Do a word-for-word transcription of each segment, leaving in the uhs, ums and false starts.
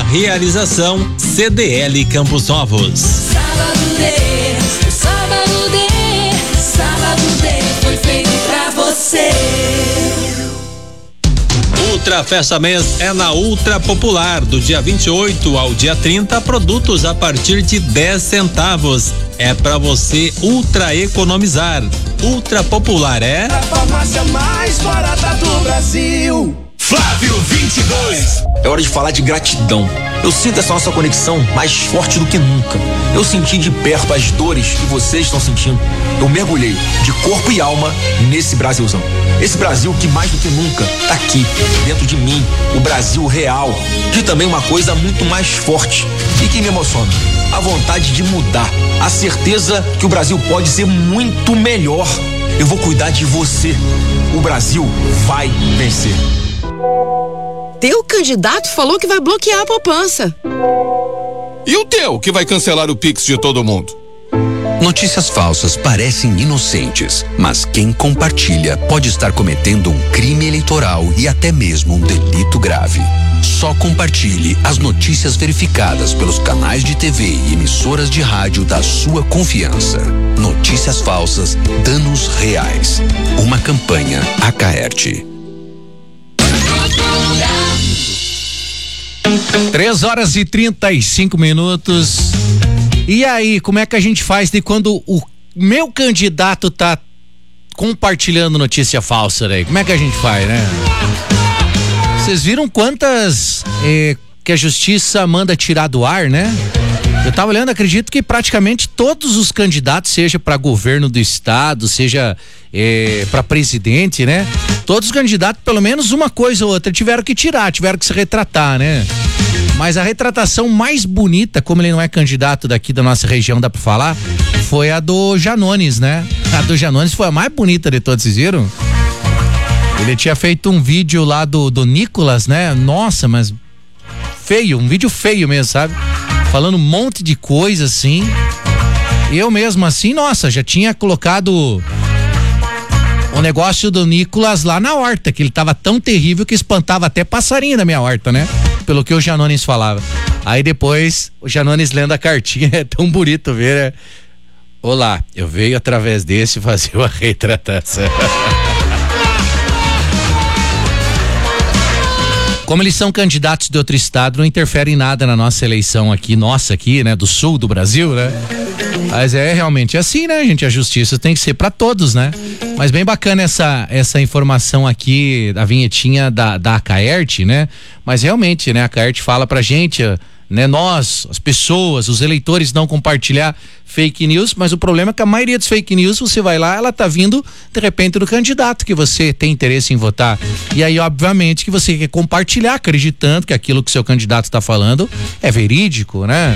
Realização C D L Campos Novos. Sábado D, sábado D, sábado D foi feito pra você. Ultra Festa Mês é na Ultra Popular, do dia vinte e oito ao dia trinta, produtos a partir de dez centavos. É pra você ultra economizar. Ultra Popular é a farmácia mais barata do Brasil. Flávio vinte e dois. É hora de falar de gratidão. Eu sinto essa nossa conexão mais forte do que nunca. Eu senti de perto as dores que vocês estão sentindo. Eu mergulhei de corpo e alma nesse Brasilzão. Esse Brasil que mais do que nunca tá aqui, dentro de mim, o Brasil real. De também uma coisa muito mais forte e que me emociona: a vontade de mudar, a certeza que o Brasil pode ser muito melhor. Eu vou cuidar de você. O Brasil vai vencer. Teu candidato falou que vai bloquear a poupança. E o teu, que vai cancelar o Pix de todo mundo? Notícias falsas parecem inocentes, mas quem compartilha pode estar cometendo um crime eleitoral e até mesmo um delito grave. Só compartilhe as notícias verificadas pelos canais de T V e emissoras de rádio da sua confiança. Notícias falsas, danos reais. Uma campanha Acaerte. Três horas e trinta e cinco minutos. E aí, como é que a gente faz de quando o meu candidato tá compartilhando notícia falsa, né? Como é que a gente faz, né? Vocês viram quantas eh, que a justiça manda tirar do ar, né? Eu tava olhando, acredito que praticamente todos os candidatos, seja para governo do estado, seja eh, para presidente, né? Todos os candidatos, pelo menos uma coisa ou outra, tiveram que tirar, tiveram que se retratar, né? Mas a retratação mais bonita, como ele não é candidato daqui da nossa região, dá pra falar, foi a do Janones, né? A do Janones foi a mais bonita de todos, vocês viram? Ele tinha feito um vídeo lá do, do Nicolas, né? Nossa, mas feio, um vídeo feio mesmo, sabe? Falando um monte de coisa assim. Eu mesmo assim, nossa, já tinha colocado o negócio do Nicolas lá na horta, que ele tava tão terrível que espantava até passarinho da minha horta, né? Pelo que o Janones falava. Aí depois, o Janones lendo a cartinha, é tão bonito ver, né? Olá, eu veio através desse fazer uma retratação. Como eles são candidatos de outro estado, não interfere em nada na nossa eleição aqui, nossa aqui, né? Do sul do Brasil, né? Mas é realmente assim, né, gente? A justiça tem que ser pra todos, né? Mas bem bacana essa, essa informação aqui, a vinhetinha da, da Acaerte, né? Mas realmente, né? A Acaerte fala pra gente, né? Nós, as pessoas, os eleitores não compartilhar fake news, mas o problema é que a maioria dos fake news, você vai lá, ela tá vindo de repente do candidato que você tem interesse em votar. E aí, obviamente, que você quer compartilhar acreditando que aquilo que o seu candidato tá falando é verídico, né?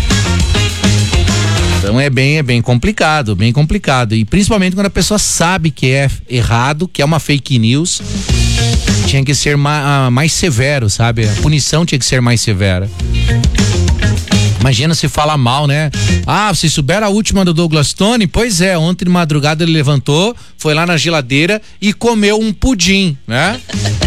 Então é bem, é bem complicado, bem complicado. E principalmente quando a pessoa sabe que é errado, que é uma fake news, tinha que ser ma, mais severo, sabe? A punição tinha que ser mais severa. Imagina se fala mal, né? Ah, vocês souberam a última do Douglas Tony? Pois é, ontem de madrugada ele levantou, foi lá na geladeira e comeu um pudim, né?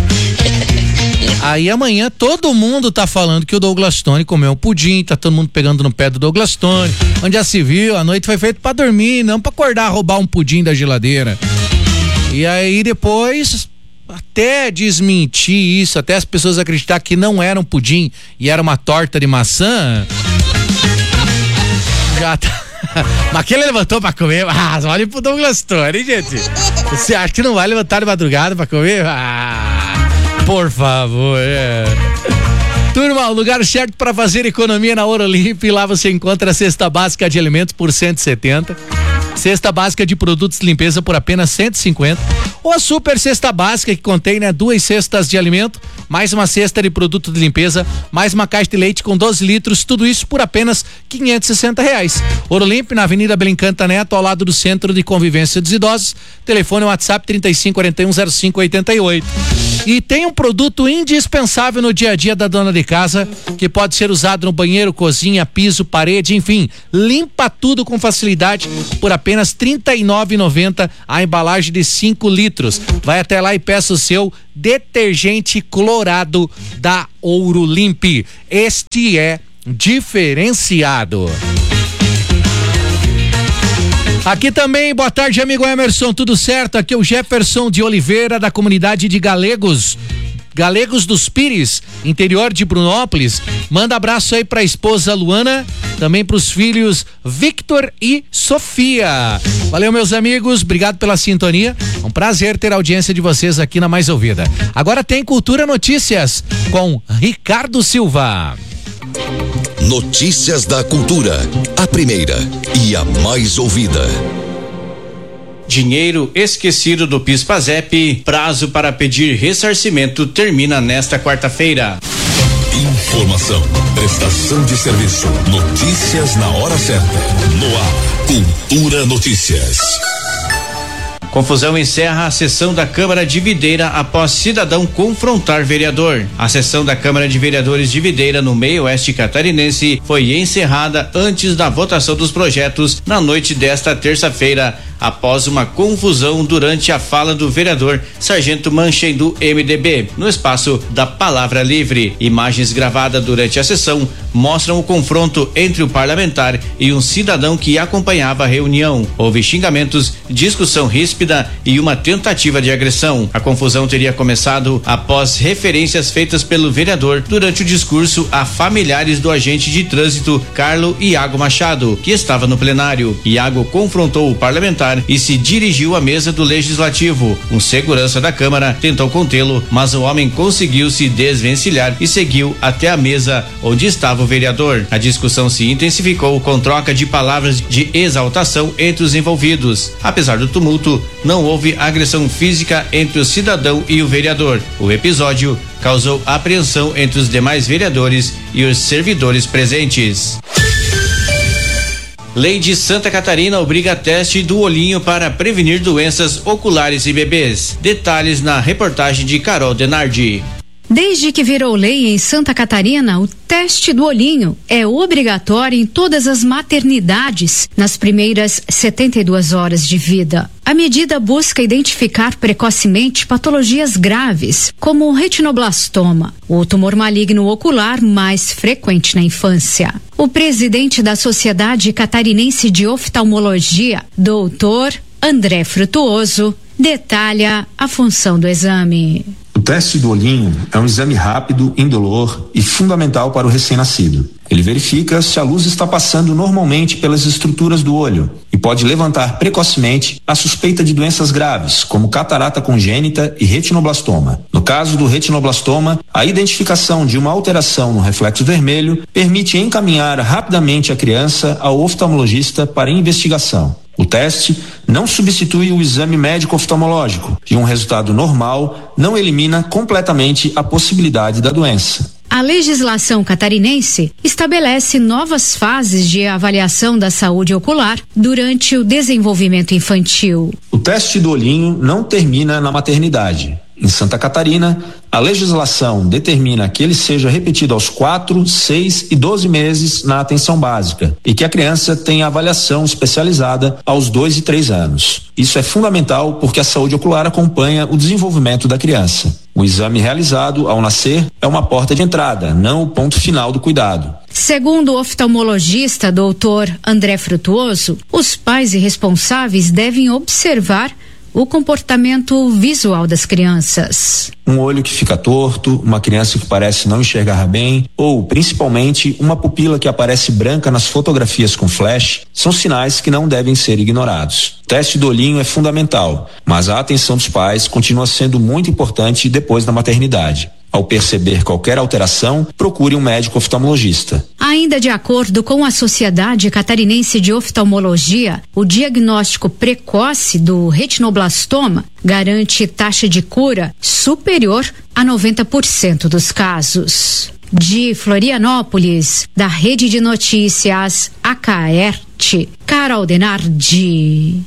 Aí amanhã todo mundo tá falando que o Douglas Tony comeu um pudim, tá todo mundo pegando no pé do Douglas Tony. Onde já se viu, a noite foi feita pra dormir, não pra acordar, roubar um pudim da geladeira. E aí depois, até desmentir isso, até as pessoas acreditar que não era um pudim e era uma torta de maçã, já tá. Mas que ele levantou pra comer? Ah, olha pro Douglas Tony, gente. Você acha que não vai levantar de madrugada pra comer? Ah, por favor, é. Turma, o lugar certo para fazer economia na Ouro Limpo, e lá você encontra a cesta básica de alimentos por cento e setenta, cesta básica de produtos de limpeza por apenas cento e cinquenta, ou a super cesta básica que contém, né, duas cestas de alimento, mais uma cesta de produto de limpeza, mais uma caixa de leite com doze litros, tudo isso por apenas quinhentos e sessenta reais. Ouro Limpo, na Avenida Belincanta Neto, ao lado do Centro de Convivência dos Idosos. Telefone WhatsApp trinta e cinco, quarenta e um, zero cinco, oitenta e oito. E tem um produto indispensável no dia a dia da dona de casa, que pode ser usado no banheiro, cozinha, piso, parede, enfim, limpa tudo com facilidade por apenas apenas trinta e nove reais e noventa centavos a embalagem de cinco litros. Vai até lá e peça o seu detergente clorado da Ouro Limpe. Este é diferenciado. Aqui também, boa tarde, amigo Emerson, tudo certo? Aqui é o Jefferson de Oliveira, da comunidade de Galegos, Galegos dos Pires, interior de Brunópolis. Manda abraço aí pra esposa Luana, também pros filhos Victor e Sofia. Valeu, meus amigos, obrigado pela sintonia. É um prazer ter a audiência de vocês aqui na Mais Ouvida. Agora tem Cultura Notícias com Ricardo Silva. Notícias da Cultura, a primeira e a mais ouvida. Dinheiro esquecido do PIS/PASEP, prazo para pedir ressarcimento termina nesta quarta-feira. Informação, prestação de serviço, notícias na hora certa. No ar, Cultura Notícias. Confusão encerra a sessão da Câmara de Videira após cidadão confrontar vereador. A sessão da Câmara de Vereadores de Videira, no meio-oeste catarinense, foi encerrada antes da votação dos projetos na noite desta terça-feira, após uma confusão durante a fala do vereador Sargento Manchem, do M D B, no espaço da Palavra Livre. Imagens gravadas durante a sessão mostram o confronto entre o parlamentar e um cidadão que acompanhava a reunião. Houve xingamentos, discussão ríspida e uma tentativa de agressão. A confusão teria começado após referências feitas pelo vereador durante o discurso a familiares do agente de trânsito Carlo Iago Machado, que estava no plenário. Iago confrontou o parlamentar e se dirigiu à mesa do Legislativo. Um segurança da Câmara tentou contê-lo, mas o homem conseguiu se desvencilhar e seguiu até a mesa onde estava o vereador. A discussão se intensificou com troca de palavras de exaltação entre os envolvidos. Apesar do tumulto, não houve agressão física entre o cidadão e o vereador. O episódio causou apreensão entre os demais vereadores e os servidores presentes. Lei de Santa Catarina obriga teste do olhinho para prevenir doenças oculares em bebês. Detalhes na reportagem de Carol Denardi. Desde que virou lei em Santa Catarina, o teste do olhinho é obrigatório em todas as maternidades nas primeiras setenta e duas horas de vida. A medida busca identificar precocemente patologias graves, como o retinoblastoma, o tumor maligno ocular mais frequente na infância. O presidente da Sociedade Catarinense de Oftalmologia, doutor André Frutuoso, detalha a função do exame. O teste do olhinho é um exame rápido, indolor e fundamental para o recém-nascido. Ele verifica se a luz está passando normalmente pelas estruturas do olho e pode levantar precocemente a suspeita de doenças graves, como catarata congênita e retinoblastoma. No caso do retinoblastoma, a identificação de uma alteração no reflexo vermelho permite encaminhar rapidamente a criança ao oftalmologista para investigação. O teste não substitui o exame médico oftalmológico e um resultado normal não elimina completamente a possibilidade da doença. A legislação catarinense estabelece novas fases de avaliação da saúde ocular durante o desenvolvimento infantil. O teste do olhinho não termina na maternidade. Em Santa Catarina, a legislação determina que ele seja repetido aos quatro, seis e doze meses na atenção básica e que a criança tenha avaliação especializada aos dois e três anos. Isso é fundamental porque a saúde ocular acompanha o desenvolvimento da criança. O exame realizado ao nascer é uma porta de entrada, não o ponto final do cuidado. Segundo o oftalmologista doutor André Frutuoso, os pais e responsáveis devem observar o comportamento visual das crianças. Um olho que fica torto, uma criança que parece não enxergar bem, ou, principalmente, uma pupila que aparece branca nas fotografias com flash, são sinais que não devem ser ignorados. O teste do olhinho é fundamental, mas a atenção dos pais continua sendo muito importante depois da maternidade. Ao perceber qualquer alteração, procure um médico oftalmologista. Ainda de acordo com a Sociedade Catarinense de Oftalmologia, o diagnóstico precoce do retinoblastoma garante taxa de cura superior a noventa por cento dos casos. De Florianópolis, da Rede de Notícias Acaerte, Carol Denardi.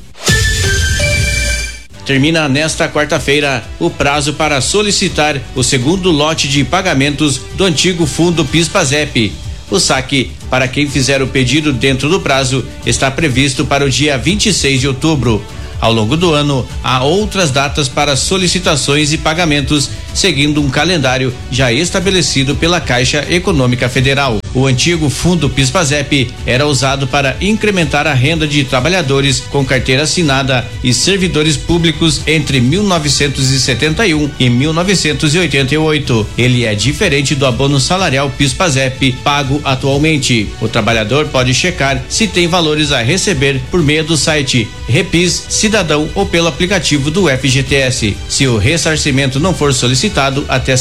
Termina nesta quarta-feira o prazo para solicitar o segundo lote de pagamentos do antigo fundo PIS/PASEP. O saque para quem fizer o pedido dentro do prazo está previsto para o dia vinte e seis de outubro. Ao longo do ano, há outras datas para solicitações e pagamentos, seguindo um calendário já estabelecido pela Caixa Econômica Federal. O antigo Fundo PIS/PASEP era usado para incrementar a renda de trabalhadores com carteira assinada e servidores públicos entre mil novecentos e setenta e um e mil novecentos e oitenta e oito. Ele é diferente do abono salarial PIS/PASEP pago atualmente. O trabalhador pode checar se tem valores a receber por meio do site Repis Cidadão ou pelo aplicativo do F G T S. Se o ressarcimento não for solicitado até